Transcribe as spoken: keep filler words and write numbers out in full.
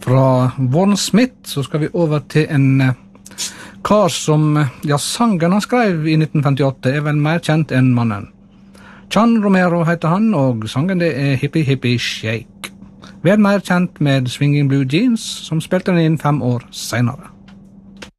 Fra Warren Smith så skal vi over til en eh, kar som, ja, sangen han skrev i nitten femtiåtte er vel mer kjent enn mannen. Chan Romero heter han, og sangen det er Hippie Hippie Shake. Vel mer kjent med Swinging Blue Jeans, som spilte den inn fem år senere.